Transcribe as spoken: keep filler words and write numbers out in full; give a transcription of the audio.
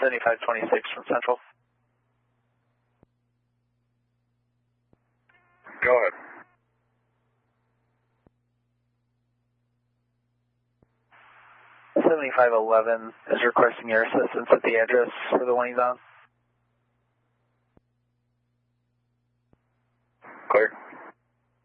seventy-five twenty-six from Central. Go ahead. seventy-five eleven is requesting your assistance at the address for the one he's on. Clear.